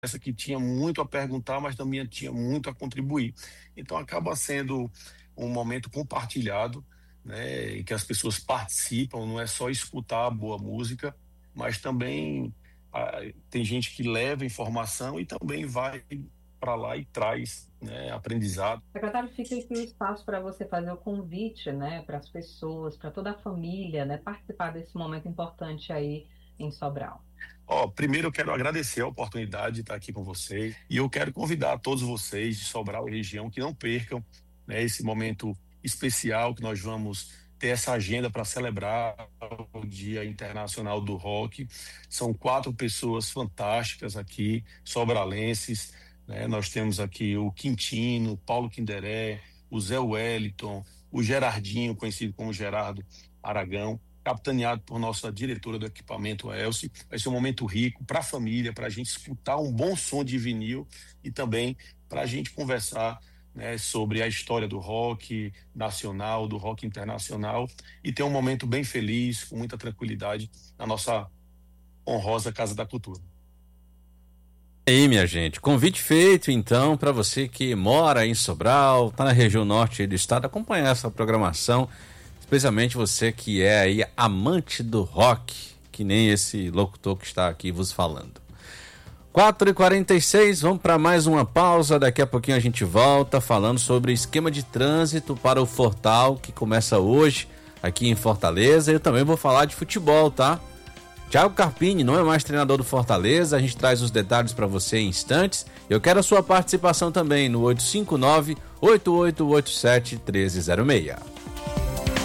que tinha muito a perguntar, mas também tinha muito a contribuir. Então acaba sendo um momento compartilhado, né, em que as pessoas participam, não é só escutar a boa música, mas também tem gente que leva informação e também vai para lá e traz, né, aprendizado. Secretário, fica aqui o espaço para você fazer o convite, né, para as pessoas, para toda a família, né, participar desse momento importante aí em Sobral. Primeiro eu quero agradecer a oportunidade de estar aqui com vocês e eu quero convidar todos vocês de Sobral e região que não percam, né, esse momento especial que nós vamos ter essa agenda para celebrar o Dia Internacional do Rock. São 4 pessoas fantásticas aqui, sobralenses, né? Nós temos aqui o Quintino, Paulo Quinderé, o Zé Wellington, o Gerardinho, conhecido como Gerardo Aragão, capitaneado por nossa diretora do equipamento, a Elci. Vai ser um momento rico para a família, para a gente escutar um bom som de vinil e também para a gente conversar, né, sobre a história do rock nacional, do rock internacional e ter um momento bem feliz, com muita tranquilidade na nossa honrosa Casa da Cultura. Aí, minha gente, convite feito então para você que mora em Sobral, tá na região norte do estado, acompanhar essa programação, especialmente você que é aí amante do rock, que nem esse locutor que está aqui vos falando. 4h46, vamos para mais uma pausa, daqui a pouquinho a gente volta falando sobre esquema de trânsito para o Fortal, que começa hoje aqui em Fortaleza. Eu também vou falar de futebol, tá? Thiago Carpini não é mais treinador do Fortaleza, a gente traz os detalhes para você em instantes. Eu quero a sua participação também no 859-8887-1306.